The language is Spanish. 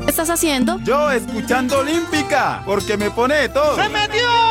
estás haciendo? Yo escuchando Olímpica, porque me pone de todo. ¡Se metió!